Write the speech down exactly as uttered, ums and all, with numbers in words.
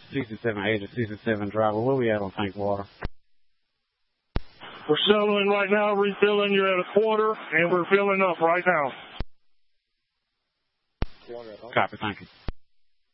sixty-seven eighty, sixty-seven driver. Where we at on tank water? We're settling right now, refilling. You're at a quarter, and we're filling up right now. Copy, thank you.